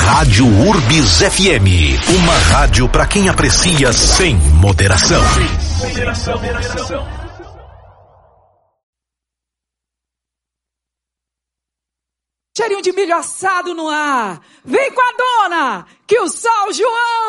Rádio Urbis FM. Uma rádio para quem aprecia sem moderação. Cheirinho de milho assado no ar. Vem com a dona, que o São João